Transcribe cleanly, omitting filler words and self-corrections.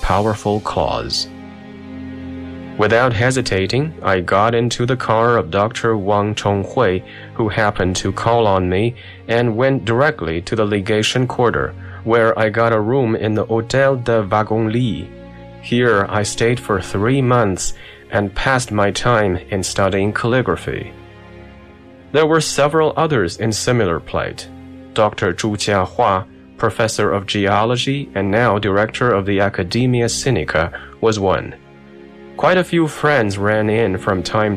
powerful claws. Without hesitating, I got into the car of Dr. Wang Chonghui, who happened to call on me, and went directly to the legation quarter, where I got a room in the Hôtel de Wagon-Lit. Here I stayed for 3 months and passed my time in studying calligraphy. There were several others in similar plight. Dr. Zhu Jiahua, professor of geology and now director of the Academia Sinica, was one. Quite a few friends ran in from time